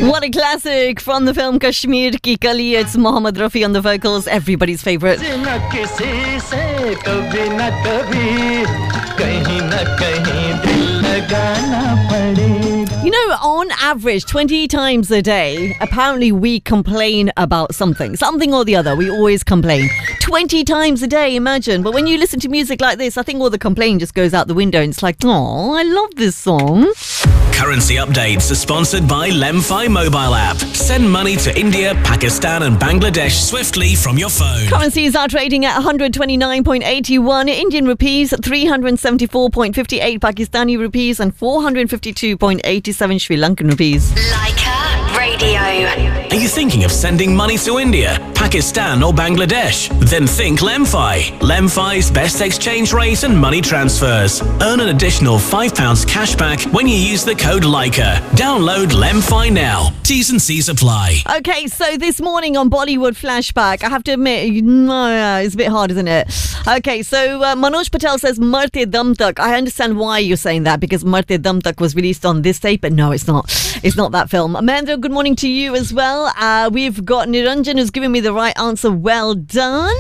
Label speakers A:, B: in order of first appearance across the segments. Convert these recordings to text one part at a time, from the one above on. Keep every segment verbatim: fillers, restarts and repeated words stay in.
A: What a classic from the film Kashmir Ki Kali. It's Mohammad Rafi on the vocals, everybody's favorite. You know, on average, twenty times a day, apparently we complain about something. Something or the other. We always complain. twenty times a day, imagine. But when you listen to music like this, I think all the complaining just goes out the window and it's like, oh, I love this song.
B: Currency updates are sponsored by Lemfi mobile app. Send money to India, Pakistan and Bangladesh swiftly from your phone.
A: Currencies are trading at one hundred twenty-nine point eight one Indian rupees, three hundred seventy-four point five eight Pakistani rupees and four hundred fifty-two point eight seven Sri Lankan rupees.
C: Leica Radio.
B: Are you thinking of sending money to India, Pakistan or Bangladesh? Then think Lemfi. Lemfi's best exchange rate and money transfers. Earn an additional five pounds cash back when you use the code Leica. Download Lemfi now. T's and C's apply.
A: Okay, so this morning on Bollywood Flashback, I have to admit, no, it's a bit hard, isn't it? Okay, so uh, Manoj Patel says Marte Dum Tak. I understand why you're saying that, because Marte Dum Tak was released on this date, but no, it's not. It's not that film. Amanda, good morning to you as well. Uh, we've got Niranjan who's giving me the right answer. Well done.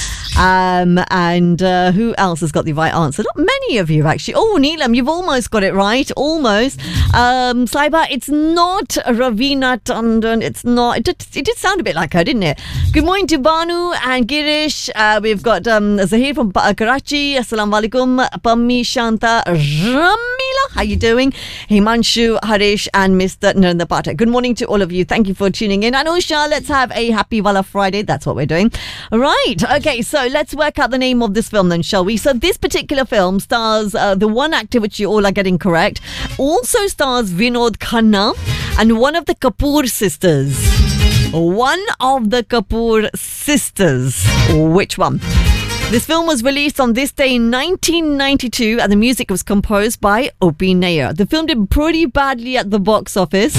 A: Um, and uh, who else has got the right answer? Not many of you, actually. Oh, Neelam, you've almost got it right. Almost. Um, Saiba, it's not Ravina Tandon. It's not. It did, it did sound a bit like her, didn't it? Good morning to Banu and Girish. Uh, we've got um, Zahir from uh, Karachi. Assalamu alaikum. Pammi Shanta Ramila. How you doing? Himanshu, Harish and Mister Narendra Pathak. Good morning to all of you. Thank you for tuning in. And Usha, let's have a happy Wala Friday. That's what we're doing. Right. Okay, so let's work out the name of this film then, shall we? So this particular film stars uh, the one actor which you all are getting correct. Also stars Vinod Khanna and one of the Kapoor sisters. One of the Kapoor sisters. Which one? This film was released on this day in nineteen ninety-two and the music was composed by O P Nair. The film did pretty badly at the box office,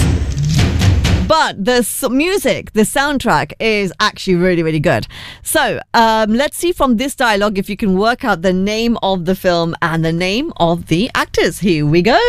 A: but the music, the soundtrack is actually really, really good. So um, let's see from this dialogue if you can work out the name of the film and the name of the actors. Here we go.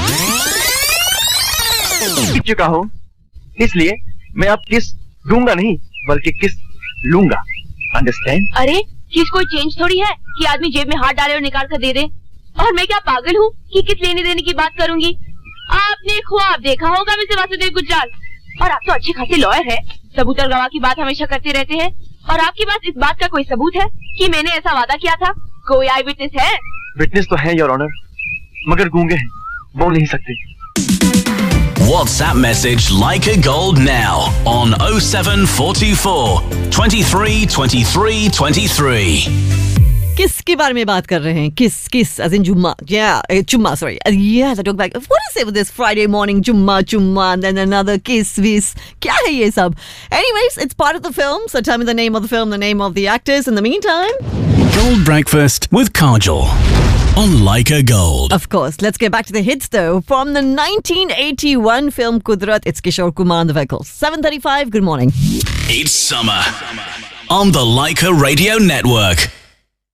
D: जीत चुका हूँ, इसलिए मैं अब किस दूंगा नहीं, बल्कि किस लूंगा. Understand?
E: अरे किस कोई चेंज थोड़ी है कि आदमी जेब में हाथ डाले और निकाल कर दे दे. और मैं क्या पागल हूँ कि किस लेने देने की बात करूंगी. आपने ख्वाब देखा होगा मिस्टर वासुदेव गुजराल. और आप तो अच्छे खासे लॉयर है. सबूत और गवाह की बात हमेशा करते रहते हैं. और आपके पास इस बात का कोई सबूत है कि मैंने ऐसा वादा किया था? कोई आई विटनेस है?
D: विटनेस तो है योर ऑनर, मगर गूंगे हैं, बोल नहीं सकते.
B: WhatsApp message Leica Gold now on oh seven four two four, twenty-three twenty-three twenty-three.
A: किसके बारे में बात कर रहे हैं? किस किस as in Jumma. Yeah, Jumma, sorry. Yes, I talk back. What is it with this Friday morning Jumma, Jumma, and then another kiss, vis? Kya hai ye sab? Anyways, it's part of the film, so tell me the name of the film, the name of the actors. In the meantime,
B: Gold Breakfast with Kajol on Leica Gold.
A: Of course, let's get back to the hits though. From the nineteen eighty-one film Kudrat, it's Kishore Kumar on the vocals. seven thirty-five, good morning.
B: It's summer on the Leica Radio Network.